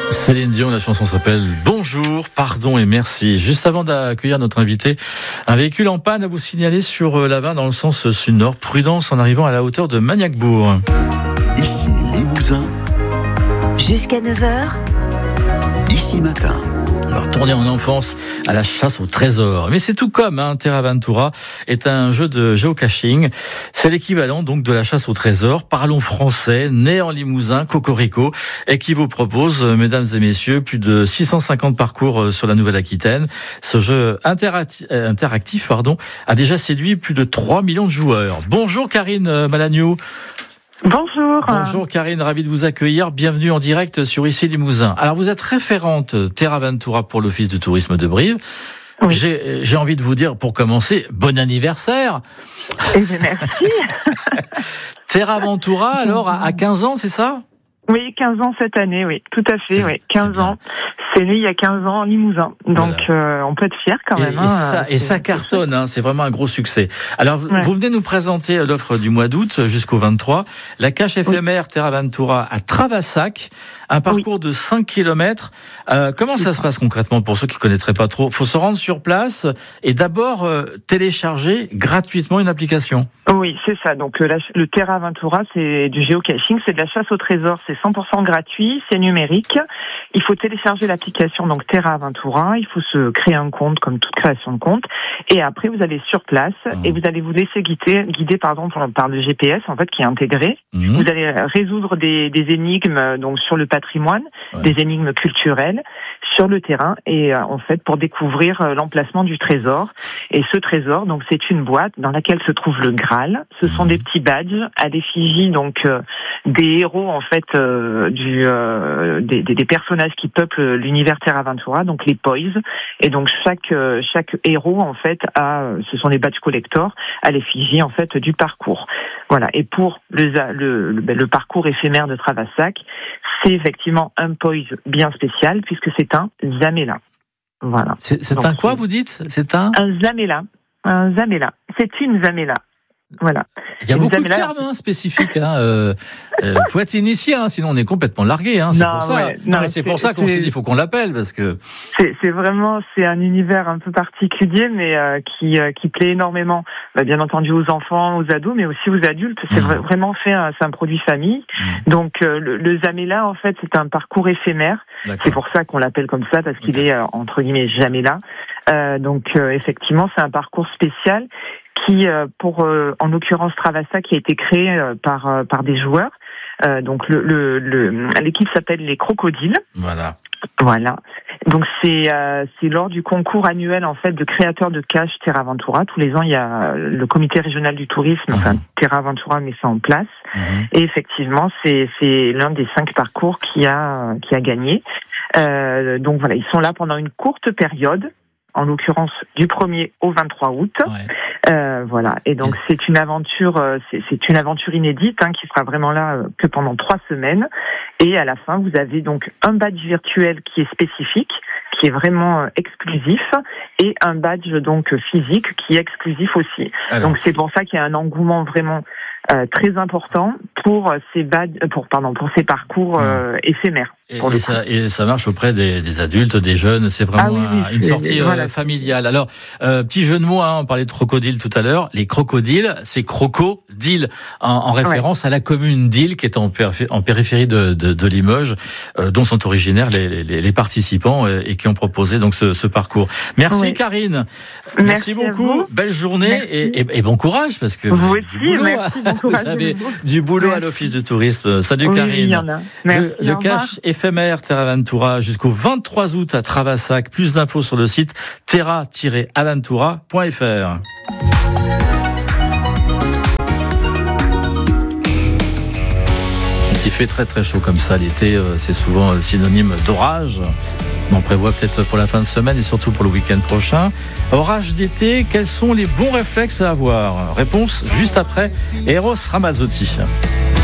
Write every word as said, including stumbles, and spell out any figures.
Céline Dion, la chanson s'appelle Bonjour, pardon et merci. Juste avant d'accueillir notre invité, un véhicule en panne à vous signaler sur la vingt dans le sens sud-nord. Prudence en arrivant à la hauteur de Magnacbourg. Ici Limousin. Jusqu'à neuf heures. Ici Matin. Alors, tourner en enfance à la chasse au trésor. Mais c'est tout comme, hein. Terra Ventura est un jeu de géocaching. C'est l'équivalent donc de la chasse au trésor. Parlons français, né en Limousin, Cocorico, et qui vous propose, mesdames et messieurs, plus de six cent cinquante parcours sur la Nouvelle-Aquitaine. Ce jeu interactif, interactif pardon, a déjà séduit plus de trois millions de joueurs. Bonjour Karine Malagnou. Bonjour. Bonjour Karine, ravi de vous accueillir. Bienvenue en direct sur Ici Limousin. Alors vous êtes référente Terra Ventura pour l'Office de tourisme de Brive. Oui. J'ai, j'ai envie de vous dire pour commencer, bon anniversaire. Et merci. Terra Ventura alors à quinze ans, c'est ça ? Oui, quinze ans cette année, oui, tout à fait, c'est, oui, quinze ans. C'est né il y a quinze ans en Limousin, donc voilà. euh, on peut être fier quand même. Et, hein, et ça, et ça cartonne, hein, c'est vraiment un gros succès. Alors, ouais. Vous venez nous présenter l'offre du mois d'août jusqu'au vingt-trois, la cache éphémère oui. Terra Ventura à Travassac, un parcours oui. de cinq kilomètres. Euh, comment ça se passe concrètement pour ceux qui ne connaîtraient pas trop ? Il faut se rendre sur place et d'abord euh, télécharger gratuitement une application. Oui, c'est ça. Donc la, le Terra Ventura, c'est du géocaching, c'est de la chasse au trésor, c'est cent pour cent gratuit, c'est numérique. Il faut télécharger l'application donc Terra Ventura, il faut se créer un compte comme toute création de compte, et après vous allez sur place mmh. et vous allez vous laisser guider, guider pardon par, par le G P S en fait qui est intégré. Mmh. Vous allez résoudre des, des énigmes donc sur le patrimoine, ouais. des énigmes culturelles sur le terrain et euh, en fait pour découvrir euh, l'emplacement du trésor. Et ce trésor donc c'est une boîte dans laquelle se trouve le Graal. Ce sont des petits badges à l'effigie donc euh, des héros en fait euh, du euh, des, des, des personnages qui peuplent l'univers Terra Ventura, donc les Poys. Et donc chaque euh, chaque héros en fait a, ce sont des badges collector à l'effigie en fait du parcours. Voilà. Et pour le le, le, le parcours éphémère de Travassac, c'est effectivement un Poys bien spécial puisque c'est un Zamela. Voilà. C'est, c'est donc, un quoi vous dites ? C'est un un Zamela. Un Zamela. C'est une Zamela. Voilà. Il y a beaucoup de termes hein, spécifiques. Hein, euh, euh, faut être initié, hein, sinon on est complètement largué. Hein, c'est non, pour ça. Ouais, non, non, mais c'est, c'est pour ça qu'on c'est... s'est dit, il faut qu'on l'appelle parce que. C'est, c'est vraiment, c'est un univers un peu particulier, mais euh, qui euh, qui plaît énormément, bah, bien entendu aux enfants, aux ados, mais aussi aux adultes. C'est mmh. vraiment fait, un, c'est un produit famille. Mmh. Donc euh, le, le Zamela, en fait, c'est un parcours éphémère. D'accord. C'est pour ça qu'on l'appelle comme ça parce qu'il D'accord. est euh, entre guillemets jamais là. Euh, donc euh, effectivement, c'est un parcours spécial qui, euh, pour euh, en l'occurrence Travassac, qui a été créé euh, par euh, par des joueurs. Euh, donc le, le, le l'équipe s'appelle les Crocodiles. Voilà. Voilà. Donc c'est euh, c'est lors du concours annuel en fait de créateurs de cache Terra Ventura. Tous les ans, il y a le comité régional du tourisme, mmh. enfin Terra Ventura met ça en place. Mmh. Et effectivement, c'est c'est l'un des cinq parcours qui a qui a gagné. Euh, donc voilà, ils sont là pendant une courte période. En l'occurrence du premier au vingt-trois août. Ouais. Euh, voilà. Et donc, c'est une aventure, euh, c'est, c'est une aventure inédite, hein, qui sera vraiment là euh, que pendant trois semaines. Et à la fin, vous avez donc un badge virtuel qui est spécifique, qui est vraiment euh, exclusif, et un badge donc physique qui est exclusif aussi. Alors. Donc, c'est pour ça qu'il y a un engouement vraiment euh, très important pour ces badges, pour pardon, pour ces parcours euh, mmh. éphémères. Et, et, ça, et ça marche auprès des, des adultes, des jeunes, c'est vraiment ah oui, oui, un, une sortie voilà. euh, familiale. Alors, euh, petit jeu de mots, hein, on parlait de crocodile tout à l'heure. Les crocodiles, c'est crocodile, en, en référence ouais. à la commune d'Isle, qui est en, périph- en périphérie de, de, de Limoges, euh, dont sont originaires les, les, les participants euh, et qui ont proposé donc ce, ce parcours. Merci oui. Karine, merci, merci beaucoup, belle journée et, et, et bon courage parce que vous aussi, du boulot, merci, bon vous avez du boulot merci. À l'Office du tourisme. Salut oui, Karine. Il y en a. Merci, le le cache éphémère Terra Ventura jusqu'au vingt-trois août à Travassac. Plus d'infos sur le site terra tiret aventura point f r. Il fait très très chaud comme ça l'été, c'est souvent synonyme d'orage. On prévoit peut-être pour la fin de semaine et surtout pour le week-end prochain. Orage d'été, quels sont les bons réflexes à avoir ? Réponse juste après Eros Ramazzotti.